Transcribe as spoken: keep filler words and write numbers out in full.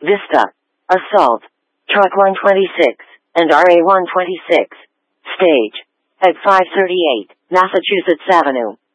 Vista, Assault, Truck one twenty-six, and R A one twenty-six. Stage at five thirty-eight Massachusetts Avenue.